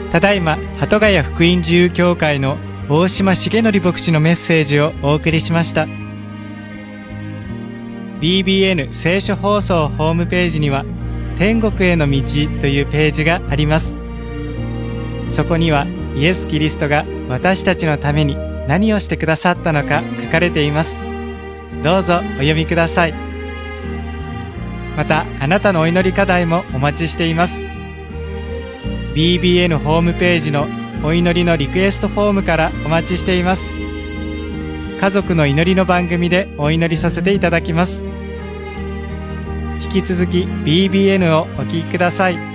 ただいま鳩ヶ谷福音自由教会の大島重則牧師のメッセージをお送りしました。 BBN 聖書放送ホームページには天国への道というページがあります。そこにはイエス・キリストが私たちのために何をしてくださったのか書かれています。どうぞお読みください。またあなたのお祈り課題もお待ちしています。 BBN ホームページのお祈りのリクエストフォームからお待ちしています。家族の祈りの番組でお祈りさせていただきます。引き続き BBN をお聞きください。